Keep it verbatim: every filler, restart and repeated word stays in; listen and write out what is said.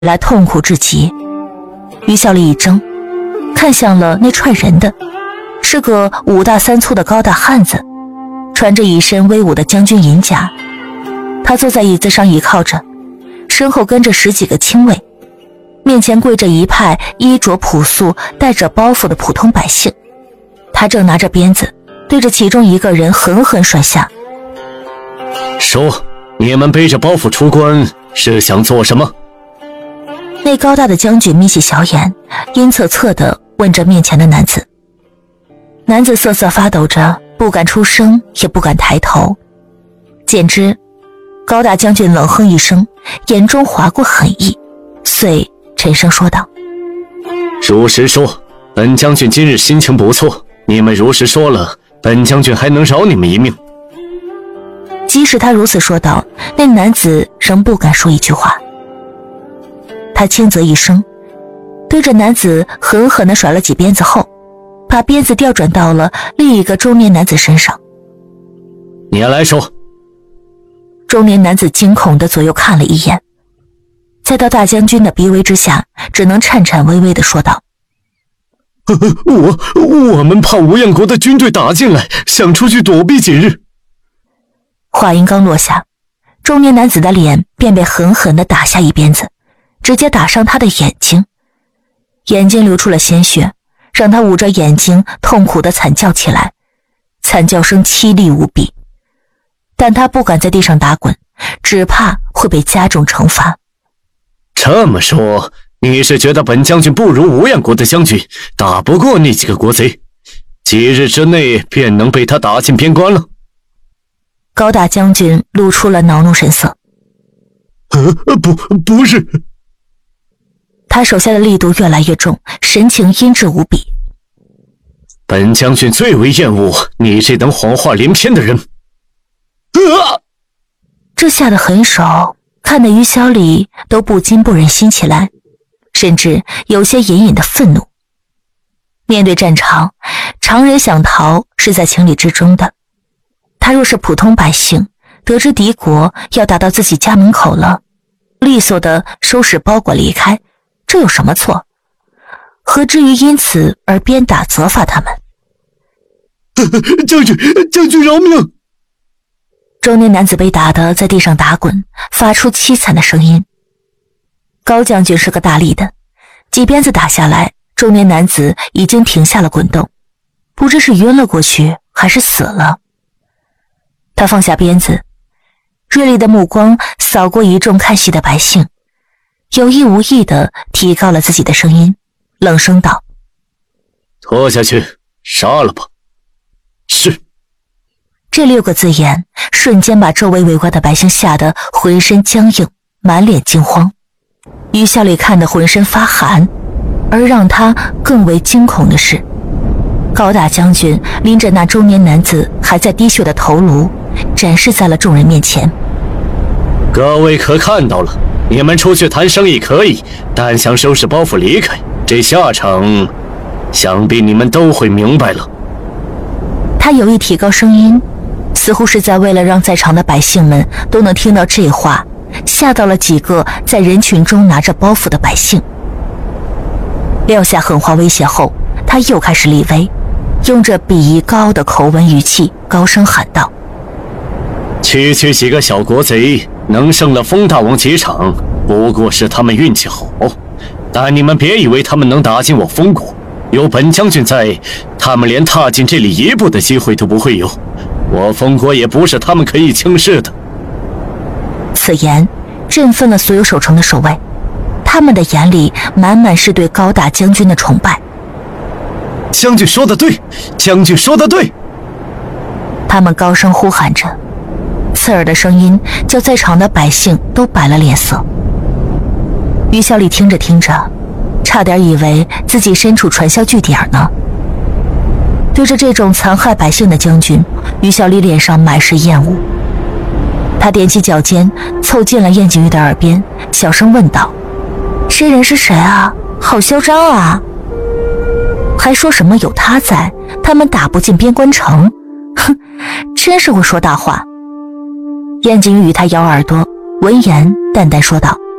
来痛苦至极。于小丽一怔，看向了那踹人的，是个五大三粗的高大汉子，穿着一身威武的将军银甲。他坐在椅子上倚靠着，身后跟着十几个亲卫，面前跪着一派衣着朴素带着包袱的普通百姓。他正拿着鞭子对着其中一个人狠狠甩下。 说，你们背着包袱出关是想做什么？ 那高大的将军眯起小眼，阴恻恻地问着面前的男子。男子瑟瑟发抖着，不敢出声，也不敢抬头。简之，高大将军冷哼一声，眼中划过狠意，遂沉声说道： 如实说，本将军今日心情不错，你们如实说了，本将军还能饶你们一命。 即使他如此说道，那男子仍不敢说一句话。他轻啧一声，对着男子狠狠地甩了几鞭子后，把鞭子调转到了另一个中年男子身上。 你来说。 中年男子惊恐地左右看了一眼，再到大将军的逼威之下，只能颤颤巍巍地说道： 我我们怕无恙国的军队打进来，想出去躲避几日。 话音刚落下，中年男子的脸便被狠狠地打下一鞭子，直接打伤他的眼睛，眼睛流出了鲜血，让他捂着眼睛痛苦地惨叫起来，惨叫声凄厉无比。但他不敢在地上打滚，只怕会被加重惩罚。 这么说，你是觉得本将军不如无恙国的将军，打不过那几个国贼，几日之内便能被他打进边关了？ 高大将军露出了恼怒神色。 呃，不，不是。 他手下的力度越来越重，神情阴鸷无比。 本将军最为厌恶你这等谎话连篇的人。啊！ 这下得很手，看得于小李都不禁不忍心起来，甚至有些隐隐的愤怒。面对战场，常人想逃是在情理之中的。他若是普通百姓，得知敌国要打到自己家门口了，利索地收拾包裹离开，这有什么错？何至于因此而鞭打责罚他们？ 将军，将军饶命！ 中年男子被打得在地上打滚，发出凄惨的声音。高将军是个大力的，几鞭子打下来，中年男子已经停下了滚动，不知是晕了过去还是死了。他放下鞭子，锐利的目光扫过一众看戏的百姓，有意无意地提高了自己的声音，冷声道： 拖下去，杀了吧。是。 这六个字眼瞬间把周围围观的百姓吓得浑身僵硬，满脸惊慌。于小李看得浑身发寒，而让他更为惊恐的是，高大将军拎着那中年男子还在滴血的头颅，展示在了众人面前。 各位可看到了，你们出去谈生意可以，但想收拾包袱离开，这下场想必你们都会明白了。 他有意提高声音，似乎是在为了让在场的百姓们都能听到这话，吓到了几个在人群中拿着包袱的百姓。撂下狠话威胁后，他又开始立威，用着鄙夷高傲的口吻语气高声喊道： 区区几个小国贼能胜了风大王几场，不过是他们运气好，但你们别以为他们能打进我封国，有本将军在，他们连踏进这里一步的机会都不会有，我封国也不是他们可以轻视的。 此言振奋了所有守城的守卫，他们的眼里满满是对高大将军的崇拜。 将军说得对，将军说得对！ 他们高声呼喊着，刺耳的声音叫在场的百姓都摆了脸色。于小李听着听着，差点以为自己身处传销据点呢。对着这种残害百姓的将军，于小李脸上满是厌恶。他踮起脚尖，凑近了燕景玉的耳边，小声问道：这人是谁啊？好嚣张啊！还说什么有他在，他们打不进边关城？哼，真是会说大话。燕景玉与他咬耳朵，闻言淡淡说道：